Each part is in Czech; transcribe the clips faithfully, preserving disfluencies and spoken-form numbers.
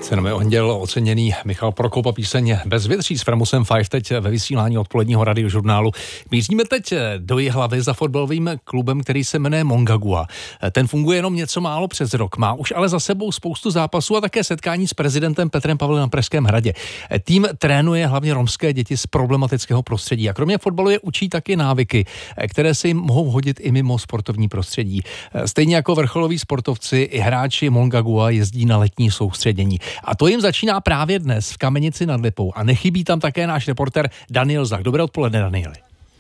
Cenový anděl oceněný Michal Prokop a píseň Bezvětří s Framusem Five teď ve vysílání odpoledního radiožurnálu. Míříme teď do Jihlavy za fotbalovým klubem, který se jmenuje Mongaguwa. Ten funguje jenom něco málo přes rok, má už ale za sebou spoustu zápasů a také setkání s prezidentem Petrem Pavlem na Pražském hradě. Tým trénuje hlavně romské děti z problematického prostředí a kromě fotbalu je učí taky návyky, které se jim mohou hodit i mimo sportovní prostředí. Stejně jako vrcholoví sportovci i hráči Mongaguwa jezdí na letní soustředění. A to jim začíná právě dnes v Kamenici nad Lipou. A nechybí tam také náš reporter Daniel Zach. Dobré odpoledne, Danieli.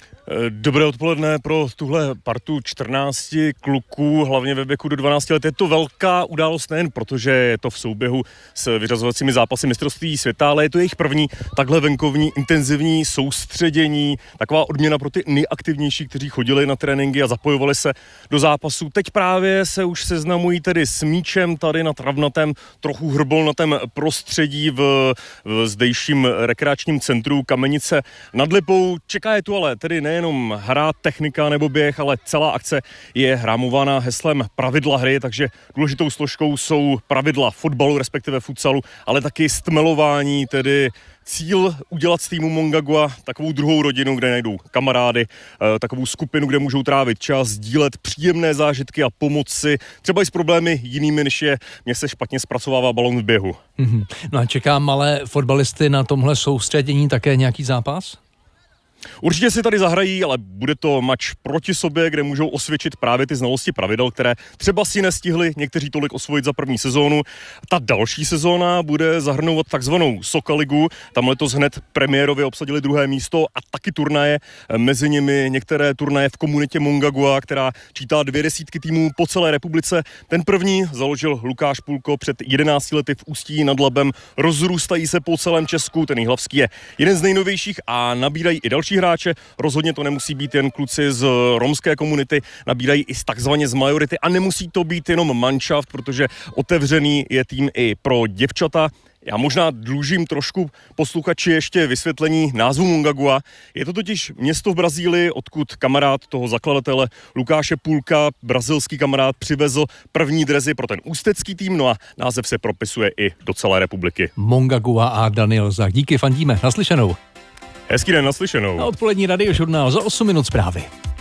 Dobré odpoledne pro tuhle partu čtrnácti kluků, hlavně ve věku do dvanácti let. Je to velká událost nejen protože je to v souběhu s vyřazovacími zápasy mistrovství světa, ale je to jejich první takhle venkovní intenzivní soustředění, taková odměna pro ty nejaktivnější, kteří chodili na tréninky a zapojovali se do zápasů. Teď právě se už seznamují tedy s míčem tady na travnatém, trochu hrbolnatém prostředí v, v zdejším rekreačním centru Kamenice nad Lipou. Čeká je tu ale tedy ne nejenom hra, technika nebo běh, ale celá akce je rámována heslem pravidla hry, takže důležitou složkou jsou pravidla fotbalu, respektive futsalu, ale taky stmelování, tedy cíl udělat z týmu Mongaguwa takovou druhou rodinu, kde najdou kamarády, takovou skupinu, kde můžou trávit čas, sdílet příjemné zážitky a pomoci, třeba i s problémy jinými, než je mě se špatně zpracovává balon v běhu. Mm-hmm. No a čekám ale fotbalisty na tomhle soustředění také nějaký zápas? Určitě si tady zahrají, ale bude to mač proti sobě, kde můžou osvědčit právě ty znalosti pravidel, které třeba si nestihli někteří tolik osvojit za první sezónu. Ta další sezóna bude zahrnovat takzvanou Soka ligu. Tam letos hned premiérově obsadili druhé místo a taky turnaje. Mezi nimi některé turnaje v komunitě Mongaguwa, která čítá dvě desítky týmů po celé republice. Ten první založil Lukáš Půlko před jedenácti lety v Ústí nad Labem. Rozrůstají se po celém Česku. Ten jihlavský je jeden z nejnovějších a nabírají i další hráče. Rozhodně to nemusí být jen kluci z romské komunity, nabírají i z takzvaně z majority a nemusí to být jenom manšaft, protože otevřený je tým i pro děvčata. Já možná dlužím trošku posluchači ještě vysvětlení názvu Mongaguwa. Je to totiž město v Brazílii, odkud kamarád toho zakladatele Lukáše Půlka, brazilský kamarád, přivezl první dresy pro ten ústecký tým, no a název se propisuje i do celé republiky. Mongaguwa a Daniel Zach. Díky, fandíme. Naslyšenou. Hezký den, naslyšenou. Na odpolední radiožurnál za osm minut zprávy.